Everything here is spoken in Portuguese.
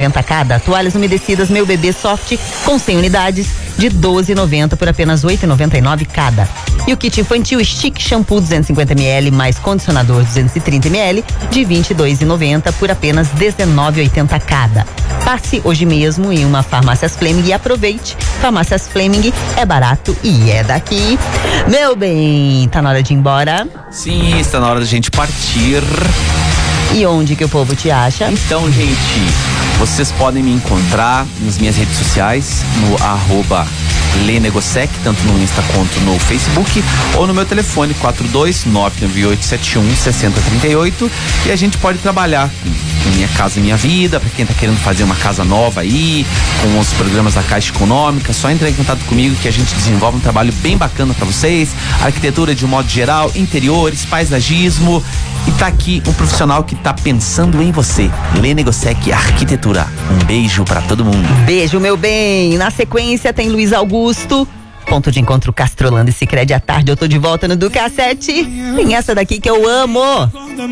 12,90 cada. Toalhas umedecidas Meu Bebê Soft com 100 unidades de 12,90 por apenas 8,99 cada. E o kit infantil Stick Shampoo 250ml mais condicionador 230ml de 22,90 por apenas 19,80 cada. Passe hoje mesmo em uma Farmácias Fleming e aproveite. Farmácias Fleming é barato e é daqui. Meu bem, tá na hora de ir embora? Sim, está na hora da gente partir. E onde que o povo te acha? Então, gente, vocês podem me encontrar nas minhas redes sociais, no @lenegosec, tanto no Insta quanto no Facebook, ou no meu telefone 42998716038, e a gente pode trabalhar com Minha Casa Minha Vida, para quem tá querendo fazer uma casa nova aí, com os programas da Caixa Econômica, só entrar em contato comigo que a gente desenvolve um trabalho bem bacana para vocês, arquitetura de modo geral, interiores, paisagismo, e tá aqui um profissional que tá pensando em você. Lenegosec Arquitetura. Um beijo pra todo mundo. Beijo, meu bem. Na sequência tem Luiz Augusto. Ponto de encontro Castrolando e Sicredi à tarde. Eu tô de volta no Ducassete. Tem essa daqui que eu amo.